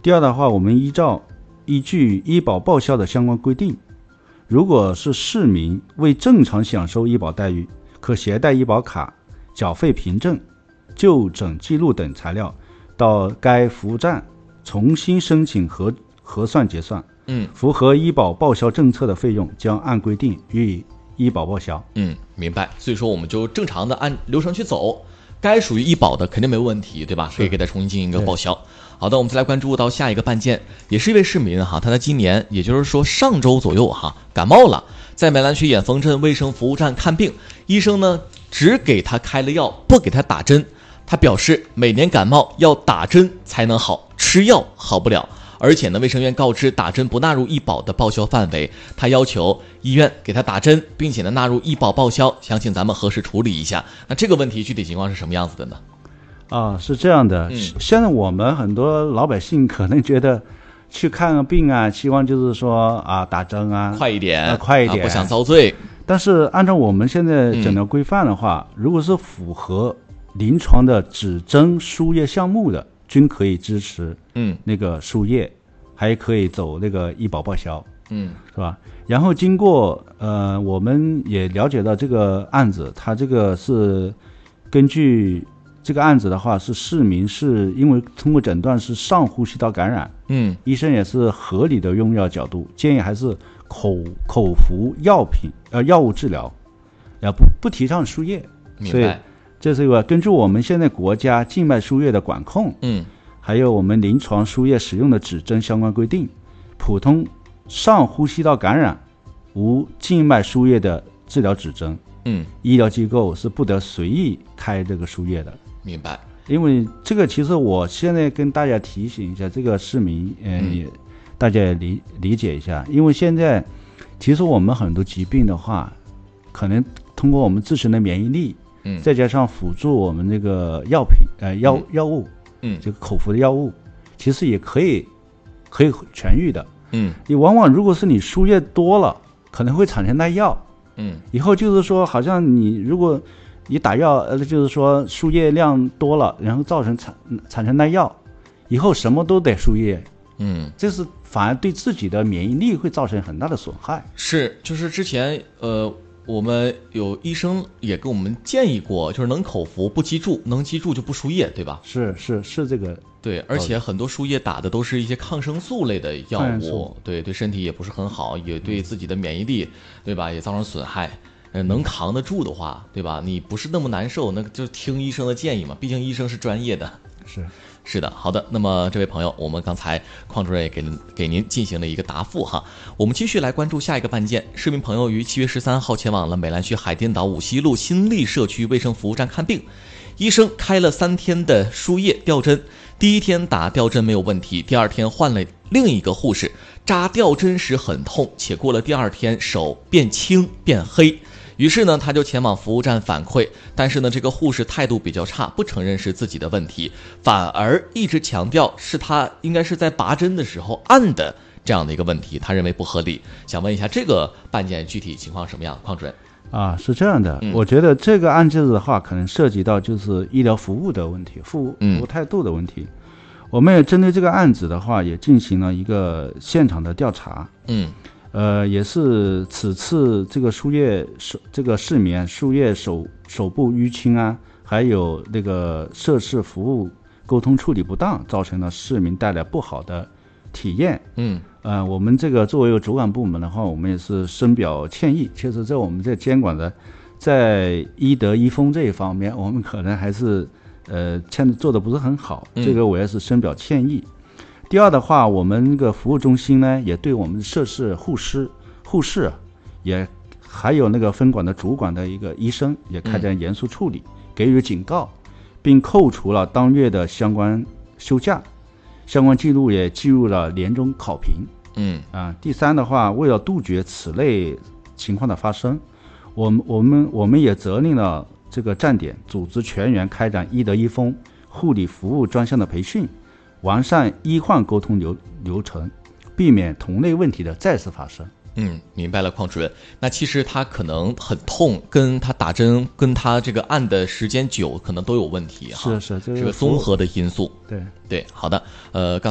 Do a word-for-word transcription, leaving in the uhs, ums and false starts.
第二的话，我们依照依据医保报销的相关规定，如果是市民未正常享受医保待遇，可携带医保卡、缴费凭证、就诊记录等材料到该服务站重新申请核核算结算。 嗯， 符合医保报销政策的费用将按规定予以医保报销。 嗯，明白。所以说我们就正常的按流程去走，该属于医保的肯定没有问题，对吧？可以给他重新进行一个报销。好的，我们再来关注到下一个办件，也是一位市民哈，他在今年，也就是说上周左右哈，感冒了，在美兰区眼峰镇卫生服务站看病，医生呢只给他开了药，不给他打针。他表示每年感冒要打针才能好，吃药好不了。而且呢，卫生院告知打针不纳入医保的报销范围，他要求医院给他打针，并且呢纳入医保报销，想请咱们核实处理一下。那这个问题具体情况是什么样子的呢？ 啊，是这样的， 嗯、 现在我们很多老百姓可能觉得去看个病啊，希望就是说啊打针啊， 快一点， 啊、快一点、 啊，不想遭罪。 但是按照我们现在诊疗规范的话、嗯，如果是符合临床的指针输液项目的，均可以支持嗯那个输液。还可以走那个医保报销， 嗯， 是吧？然后经过呃，我们也了解到这个案子，它这个是根据这个案子的话，是市民是因为通过诊断是上呼吸道感染， 嗯，医生也是合理的用药角度，建议还是口口服药品呃药物治疗，啊不不提倡输液， 明白？ 这是一个根据我们现在国家静脉输液的管控， 嗯。 还有我们临床输液使用的指针相关规定，普通上呼吸道感染无静脉输液的治疗指针， 嗯， 医疗机构是不得随意开这个输液的。 明白。 因为这个其实我现在跟大家提醒一下，这个市民，呃、嗯，也大家也理理解一下，因为现在其实我们很多疾病的话，可能通过我们自身的免疫力，嗯，再加上辅助我们这个药品，呃，药、嗯、药物。嗯，这个口服的药物其实也可以可以痊愈的。嗯，你往往如果是你输液多了，可能会产生耐药。嗯，以后就是说，好像你如果你打药，呃，就是说输液量多了，然后造成产产生耐药，以后什么都得输液。嗯，这是反而对自己的免疫力会造成很大的损害。 是，就是之前呃。我们有医生也给我们建议过，就是能口服不激注，能激注就不输液，对吧？ 是是是这个对，而且很多输液打的都是一些抗生素类的药物，对对身体也不是很好，也对自己的免疫力，对吧？也造成损害。呃，能扛得住的话，对吧？你不是那么难受，那就听医生的建议嘛，毕竟医生是专业的。 是是的，好的。那么这位朋友，我们刚才邝主任也给给您进行了一个答复哈。我们继续来关注下一个办件。市民朋友于七月十三号前往了美兰区海淀岛五溪路新立社区卫生服务站看病，医生开了三天的输液吊针，第一天打吊针没有问题，第二天换了另一个护士，扎吊针时很痛，且过了第二天手变青变黑。于是呢，他就前往服务站反馈，但是呢，这个护士态度比较差，不承认是自己的问题，反而一直强调是他应该是在拔针的时候按的这样的一个问题，他认为不合理。想问一下这个办件具体情况什么样？邝主任啊，是这样的、 嗯， 我觉得这个案件的话，可能涉及到就是医疗服务的问题，服务服务态度的问题。嗯、我们也针对这个案子的话，也进行了一个现场的调查。嗯。呃，也是此次这个输液手这个市民输液手手部淤青啊，还有那个涉事服务沟通处理不当，造成了市民带来不好的体验。嗯，呃，我们这个作为一个主管部门的话，我们也是深表歉意。其实，在我们这监管的，在医德医风这一方面，我们可能还是呃欠做的不是很好，这个我也是深表歉意。嗯第二的话，我们那个服务中心呢，也对我们涉事护士、护士也还有那个分管的主管的一个医生也开展严肃处理，嗯、给予警告，并扣除了当月的相关休假，相关记录也记入了年终考评。嗯啊，第三的话，为了杜绝此类情况的发生，我们我们我们也责令了这个站点组织全员开展医德医风护理服务专项的培训。完善医患沟通流流程，避免同类问题的再次发生。 嗯，明白了，邝主任。那其实他可能很痛，跟他打针，跟他这个按的时间久，可能都有问题哈。 是是，这是个综合的因素。 对对，好的。呃，刚。